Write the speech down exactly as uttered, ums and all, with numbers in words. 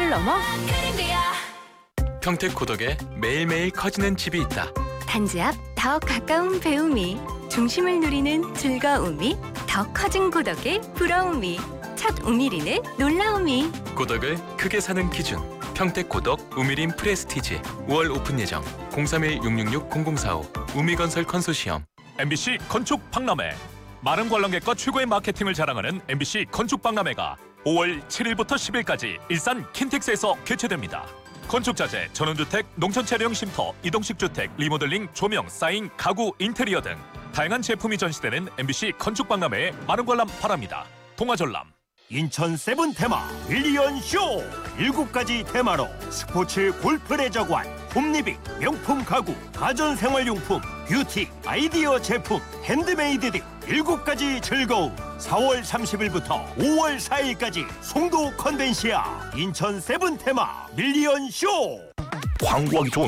세대를 넘어 평택 고덕에 매일매일 커지는 집이 있다. 단지 앞 더 가까운 배움이, 중심을 누리는 즐거움이, 더 커진 고덕의 부러움이, 첫 우미린의 놀라움이. 고덕을 크게 사는 기준. 평택 고덕 우미린 프레스티지. 오월 오픈 예정. 공삼일 육육육 공공사오. 우미건설 컨소시엄. 엠비씨 건축 박람회. 많은 관람객과 최고의 마케팅을 자랑하는 엠비씨 건축 박람회가 오월 칠일부터 십일까지 일산 킨텍스에서 개최됩니다. 건축자재, 전원주택, 농촌차량 쉼터, 이동식 주택, 리모델링, 조명, 사인, 가구, 인테리어 등 다양한 제품이 전시되는 엠비씨 건축 박람회에 많은 관람 바랍니다. 동아전람. 인천 세븐 테마 밀리언 쇼! 일곱 가지 테마로 스포츠 골프 레저관, 홈리빙, 명품 가구, 가전생활용품, 뷰티, 아이디어 제품, 핸드메이드 등 일곱 가지 즐거움. 사월 삼십일부터 오월 사일까지 송도 컨벤시아 인천 세븐 테마 밀리언 쇼! 광고하기 좋은